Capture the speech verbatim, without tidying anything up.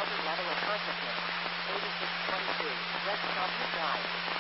Albert level of consciousness. eighty-six twenty-two. Rest stop you drive.